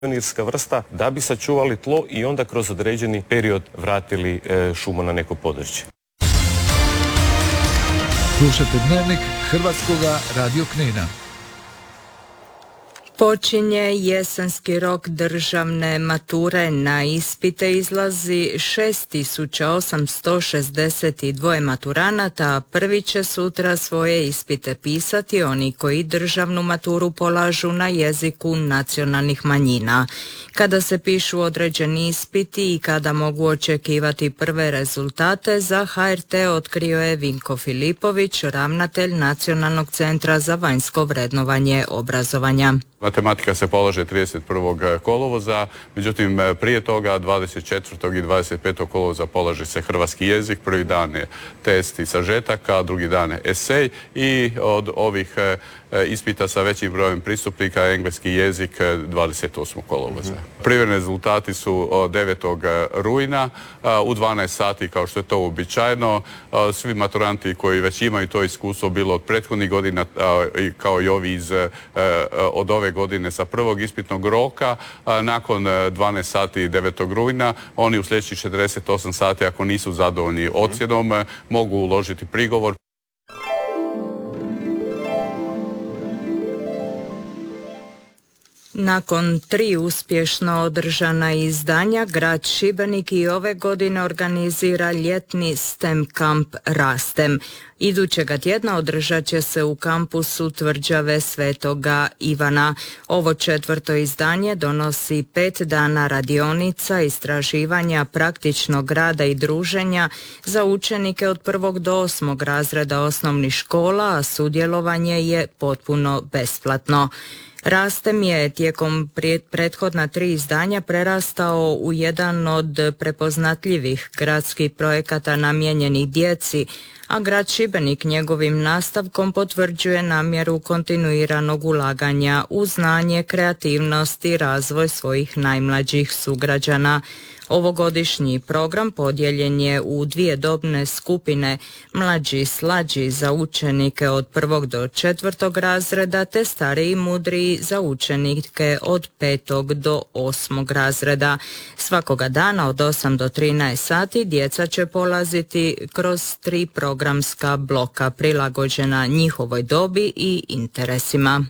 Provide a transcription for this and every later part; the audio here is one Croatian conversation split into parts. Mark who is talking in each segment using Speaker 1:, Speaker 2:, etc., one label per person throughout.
Speaker 1: pionirska vrsta da bi sačuvali tlo i onda kroz određeni period vratili šumu na neko područje.
Speaker 2: Slušate Dnevnik Hrvatskoga radio Knina.
Speaker 3: Počinje jesenski rok državne mature. Na ispite izlazi 6862 maturanata, prvi će sutra svoje ispite pisati oni koji državnu maturu polažu na jeziku nacionalnih manjina. Kada se pišu određeni ispiti i kada mogu očekivati prve rezultate, za HRT otkrio je Vinko Filipović, ravnatelj Nacionalnog centra za vanjsko vrednovanje obrazovanja.
Speaker 4: Matematika se polaže 31. kolovoza, međutim prije toga 24. i 25. kolovoza polaže se hrvatski jezik, prvi dan je test i sažetaka, drugi dan je esej i od ovih ispita sa većim brojem pristupnika engleski jezik 28. kolovoza. Prvi rezultati su 9. rujna u 12 sati kao što je to uobičajeno. Svi maturanti koji već imaju to iskustvo bilo od prethodnih godina kao i ovi od ove godine sa prvog ispitnog roka, nakon 12 sati 9. rujna oni u sljedećih 48 sati ako nisu zadovoljni ocjenom mogu uložiti prigovor.
Speaker 3: Nakon 3 uspješno održana izdanja, grad Šibenik i ove godine organizira ljetni STEM kamp Rastem. Idućega tjedna održat će se u kampusu Tvrđave Svetoga Ivana. Ovo 4. izdanje donosi 5 dana radionica, istraživanja, praktičnog rada i druženja za učenike od 1. do 8. razreda osnovnih škola, a sudjelovanje je potpuno besplatno. Rastem je tijekom prethodna 3 izdanja prerastao u jedan od prepoznatljivih gradskih projekata namijenjenih djeci, a grad Šibenik njegovim nastavkom potvrđuje namjeru kontinuiranog ulaganja u znanje, kreativnost i razvoj svojih najmlađih sugrađana. Ovogodišnji program podijeljen je u 2 dobne skupine, mlađi i slađi za učenike od 1. do 4. razreda te stariji i mudriji za učenike od 5. do 8. razreda. Svakoga dana od 8 do 13 sati djeca će polaziti kroz 3 programska bloka prilagođena njihovoj dobi i interesima.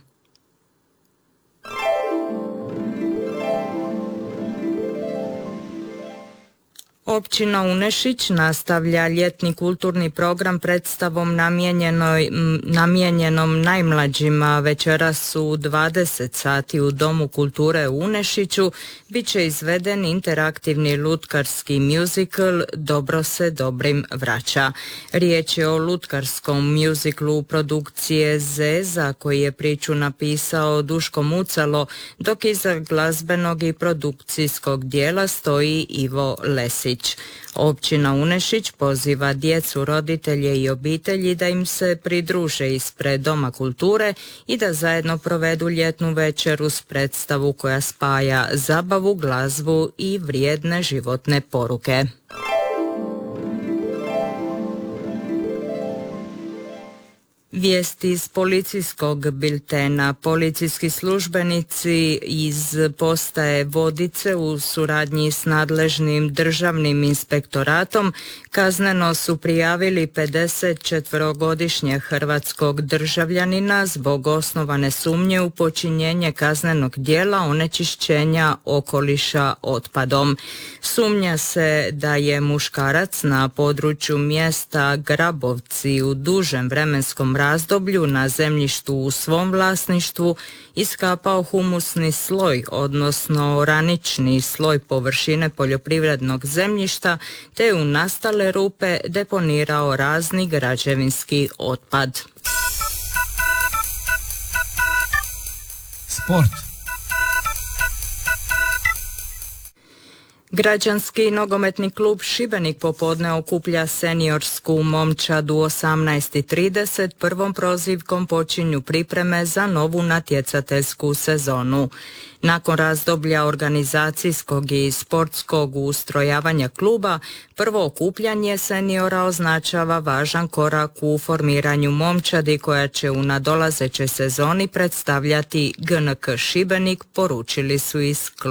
Speaker 3: Općina Unešić nastavlja ljetni kulturni program predstavom namijenjenom najmlađima. Večeras u 20 sati u Domu kulture u Unešiću bit će izveden interaktivni lutkarski muzikl Dobro se dobrim vraća. Riječ je o lutkarskom muziklu produkcije Zeza koji je priču napisao Duško Mucalo, dok iza glazbenog i produkcijskog dijela stoji Ivo Lesić. Općina Unešić poziva djecu, roditelje i obitelji da im se pridruže ispred Doma kulture i da zajedno provedu ljetnu večeru s predstavu koja spaja zabavu, glazbu i vrijedne životne poruke. Vijesti iz policijskog biltena. Policijski službenici iz postaje Vodice u suradnji s nadležnim državnim inspektoratom kazneno su prijavili 54-godišnjeg hrvatskog državljanina zbog osnovane sumnje u počinjenje kaznenog djela onečišćenja okoliša otpadom. Sumnja se da je muškarac na području mjesta Grabovci u dužem vremenskom razdoblju na zemljištu u svom vlasništvu iskapao humusni sloj, odnosno oranični sloj površine poljoprivrednog zemljišta, te u nastale rupe deponirao razni građevinski otpad.
Speaker 2: Sport.
Speaker 3: Građanski nogometni klub Šibenik popodne okuplja seniorsku momčad u 18:30. Prvom prozivkom počinju pripreme za novu natjecateljsku sezonu. Nakon razdoblja organizacijskog i sportskog ustrojavanja kluba, prvo okupljanje seniora označava važan korak u formiranju momčadi koja će u nadolazećoj sezoni predstavljati GNK Šibenik, poručili su iz kluba.